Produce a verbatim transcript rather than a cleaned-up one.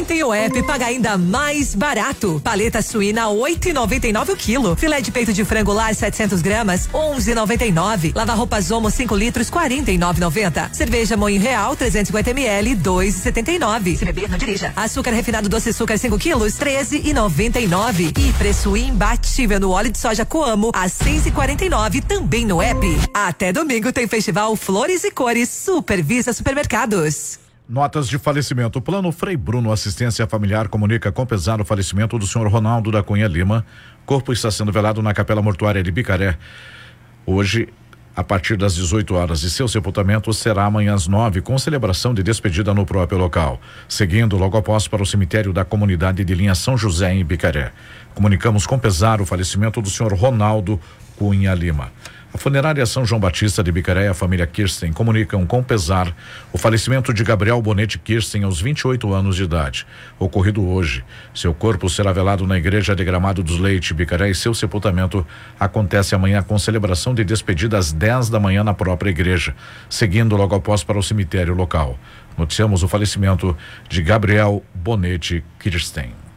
tem o app, paga ainda mais barato. Paleta suína oito e noventa e nove o quilo. Filé de peito de frango lar setecentos gramas onze e noventa e nove. Lava roupas Omo cinco litros quarenta e nove e noventa. Cerveja Moinho Real trezentos e cinquenta mililitros dois e setenta e nove. Se beber, não dirija. Açúcar refinado doce açúcar cinco quilos treze e noventa e nove. E preço imbatível no óleo de soja Coamo a seis e quarenta e nove também no app. Até domingo tem festival Flores e Cores Supervisa Supermercados. Notas de falecimento. O Plano Frei Bruno Assistência Familiar comunica com pesar o falecimento do senhor Ronaldo da Cunha Lima. Corpo está sendo velado na Capela Mortuária de Bicaré. Hoje, a partir das dezoito horas, e seu sepultamento será amanhã às nove, com celebração de despedida no próprio local. Seguindo logo após para o cemitério da comunidade de linha São José, em Bicaré. Comunicamos com pesar o falecimento do senhor Ronaldo Cunha Lima. A funerária São João Batista de Bicaré e a família Kirsten comunicam com pesar o falecimento de Gabriel Bonete Kirsten aos vinte e oito anos de idade, ocorrido hoje. Seu corpo será velado na igreja de Gramado dos Leite, Bicaré, e seu sepultamento acontece amanhã com celebração de despedida às dez da manhã na própria igreja, seguindo logo após para o cemitério local. Noticiamos o falecimento de Gabriel Bonete Kirsten.